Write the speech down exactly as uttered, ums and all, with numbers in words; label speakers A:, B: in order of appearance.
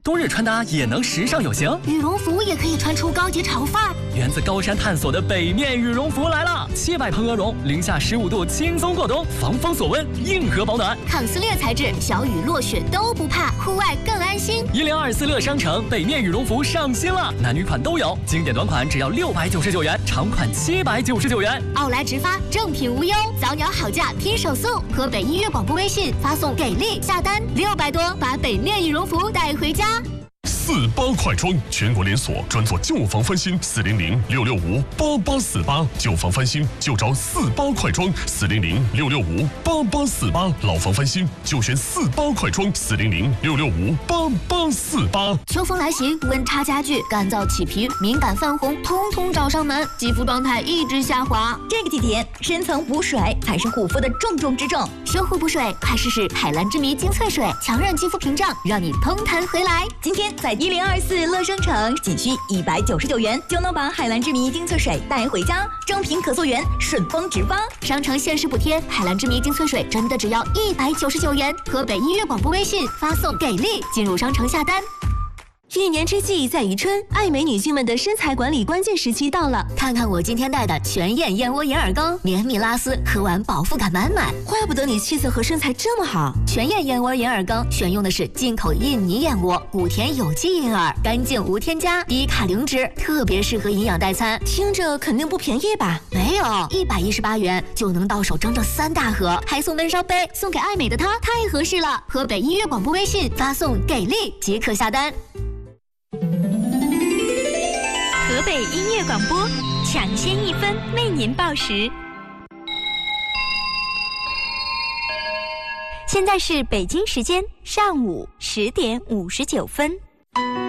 A: 冬日穿搭也能时尚有型，
B: 羽绒服也可以穿出高级潮范儿。
A: 源自高山探索的北面羽绒服来了，七百蓬鹅绒，零下十五度轻松过冬，防风锁温，硬核保暖，
B: 抗撕裂材质，小雨落雪都不怕，户外更安心。
A: 一零二四乐商城北面羽绒服上新了，男女款都有，经典短款只要六百九十九元，长款七百九十九元。
B: 奥莱直发，正品无忧，早鸟好价拼手速。河北音乐广播微信发送给力下单六百多，把北面羽绒服带回家。
C: 四八快装，全国连锁，专做旧房翻新，四零零六六五八八四八，旧房翻新就找四八快装，四零零六六五八八四八，老房翻新就选四八快装，四零零六六五八八四八。
B: 秋风来袭，温差加剧，干燥起皮，敏感泛红，通通找上门，肌肤状态一直下滑。
D: 这个季节，深层补水才是护肤的重中之重。
B: 修护补水，快试试海蓝之谜精粹水，强韧肌肤屏障，让你通弹回来。
D: 今天在一零二四乐商城，仅需一百九十九元就能把海蓝之谜精粹水带回家，正品可溯源，顺丰直发。
B: 商城限时补贴，海蓝之谜精粹水真的只要一百九十九元。河北音乐广播微信发送给力，进入商城下单。
E: 一年之计在于春，爱美女性们的身材管理关键时期到了。
B: 看看我今天带的全燕燕窝银耳羹，绵密拉丝，喝完饱腹感满满。
E: 怪不得你气色和身材这么好。
B: 全燕燕窝银耳羹选用的是进口印尼燕窝，谷田有机银耳，干净无添加，低卡零脂，特别适合营养代餐。
E: 听着肯定不便宜吧？
B: 没有，一百一十八元就能到手整整三大盒，还送闷烧杯，送给爱美的她太合适了。河北音乐广播微信发送给力即可下单。
F: 河北音乐广播，抢先一分为您报时。现在是北京时间上午十点五十九分。